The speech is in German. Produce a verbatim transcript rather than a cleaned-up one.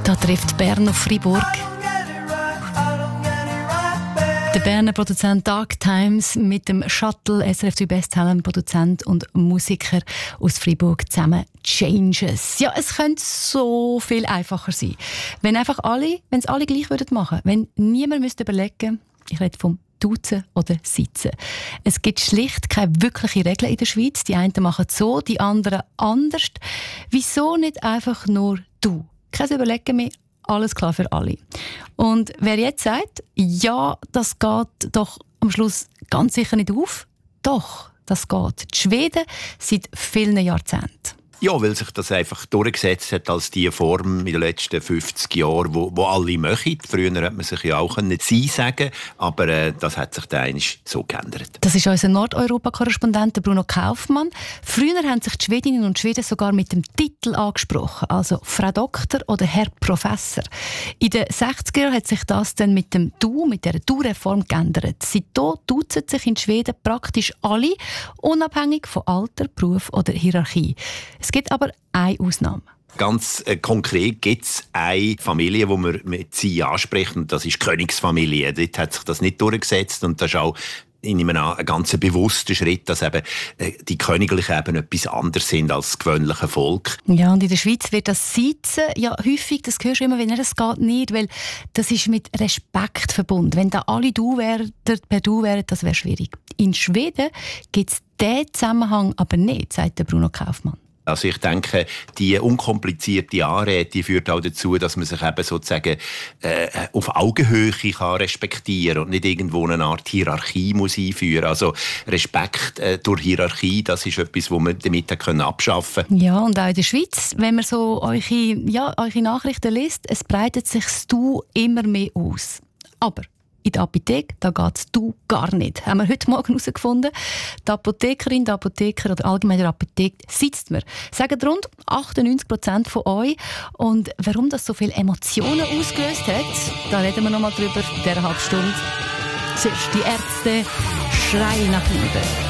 Da trifft Bern auf Freiburg. Der Berner Produzent Dark Times mit dem Shuttle, S R F zwei Bestseller Produzent und Musiker aus Freiburg zusammen Changes. Ja, es könnte so viel einfacher sein, wenn einfach alle, wenn es alle gleich würden machen, wenn niemand müsste überlegen, ich rede vom Duzen oder Sitzen. Es gibt schlicht keine wirkliche Regeln in der Schweiz. Die einen machen es so, die anderen anders. Wieso nicht einfach nur du? Kein Überlegen mehr. Alles klar für alle. Und wer jetzt sagt, ja, das geht doch am Schluss ganz sicher nicht auf, doch, das geht. Die Schweden seit vielen Jahrzehnten. Ja, weil sich das einfach durchgesetzt hat als die Form in den letzten fünfzig Jahren, wo, wo alle machen. Früher hat man sich ja auch nicht «sie» sagen, aber äh, das hat sich dann einmal so geändert. Das ist unser Nordeuropa-Korrespondent Bruno Kaufmann. Früher haben sich die Schwedinnen und Schweden sogar mit dem Titel angesprochen, also Frau Doktor oder Herr Professor. In den sechziger Jahren hat sich das dann mit dem «Du», mit der «Du-Reform» geändert. Seitdem duzen sich in Schweden praktisch alle, unabhängig von Alter, Beruf oder Hierarchie. Es gibt aber eine Ausnahme. Ganz äh, konkret gibt es eine Familie, die man mit «sie» anspricht, und das ist die Königsfamilie. Dort hat sich das nicht durchgesetzt, und das ist auch in einem ein ganz bewusster Schritt, dass eben äh, die Königlichen eben etwas anderes sind als das gewöhnliche Volk. Ja, und in der Schweiz wird das Sitzen ja häufig, das hörst du immer, wenn es geht nicht, weil das ist mit Respekt verbunden. Wenn da alle du wären, per du wären, das wäre schwierig. In Schweden gibt es diesen Zusammenhang aber nicht, sagt der Bruno Kaufmann. Also ich denke, die unkomplizierte Anrede die führt auch dazu, dass man sich eben sozusagen äh, auf Augenhöhe kann respektieren und nicht irgendwo eine Art Hierarchie muss einführen. Also Respekt äh, durch Hierarchie, das ist etwas, was man damit können abschaffen können. Ja, und auch in der Schweiz, wenn man so eure, ja, eure Nachrichten liest, es breitet sich das Du immer mehr aus. Aber in der Apotheke, da geht das Du gar nicht. Haben wir heute Morgen herausgefunden. Die Apothekerin, der Apotheker oder allgemein der Apotheke sitzt mir. Sagen rund achtundneunzig Prozent von euch. Und warum das so viele Emotionen ausgelöst hat, da reden wir noch mal drüber in dieser halben Stunde. Zuerst die Ärzte schreien nach Liebe.